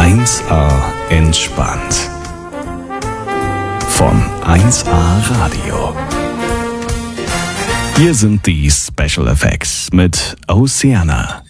1A entspannt. Von 1A Radio. Hier sind die Special Effects mit Oceana.